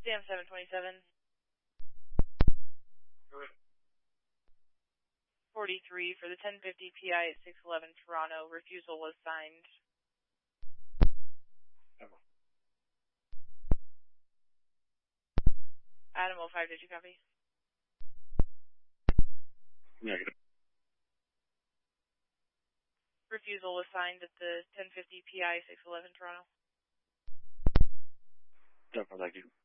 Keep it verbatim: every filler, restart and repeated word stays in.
Sam seven twenty-seven. forty-three for the ten fifty P I at six eleven Toronto. Refusal was signed. Oh. Adam oh five, did you copy? Negative. Refusal was signed at the ten fifty P I six eleven Toronto. Definitely, thank you.